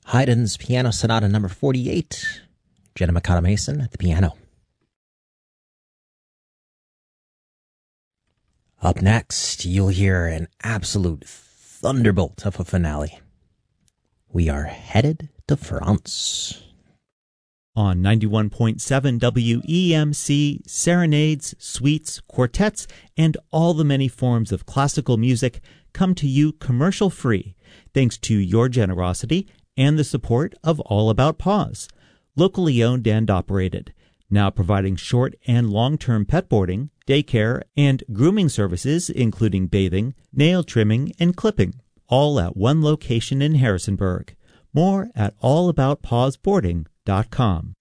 Haydn's Piano Sonata number 48, Jenna Mikata Mason at the piano. Up next, you'll hear an absolute thunderbolt of a finale. We are headed to France. On 91.7 WEMC, serenades, suites, quartets, and all the many forms of classical music come to you commercial-free, thanks to your generosity and the support of All About Paws, locally owned and operated, now providing short and long-term pet boarding, daycare, and grooming services, including bathing, nail trimming, and clipping, all at one location in Harrisonburg. More at allaboutpawsboarding.com.